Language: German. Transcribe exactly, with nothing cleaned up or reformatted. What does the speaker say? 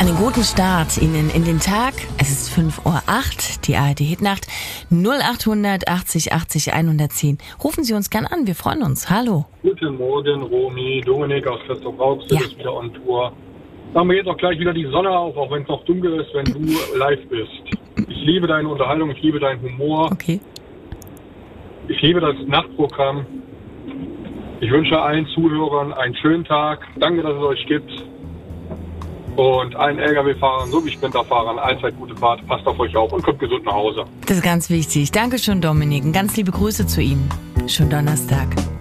Einen guten Start Ihnen in den Tag. Es ist fünf Uhr acht, die A R D-Hitnacht. null achthundert achtzig achtzig hundertzehn. Rufen Sie uns gern an, wir freuen uns. Hallo. Guten Morgen, Romy. Dominik aus Christoph-Rauxel Ja. ist wieder on Tour. Sagen wir jetzt auch gleich wieder die Sonne auf, auch wenn es noch dunkel ist, wenn du live bist. Ich liebe deine Unterhaltung, ich liebe deinen Humor. Okay. Ich liebe das Nachtprogramm. Ich wünsche allen Zuhörern einen schönen Tag. Danke, dass es euch gibt. Und allen L K W-Fahrern sowie Sprinterfahrern allzeit gute Fahrt. Passt auf euch auf und kommt gesund nach Hause. Das ist ganz wichtig. Dankeschön, Dominik. Und ganz liebe Grüße zu Ihnen. Schönen Donnerstag.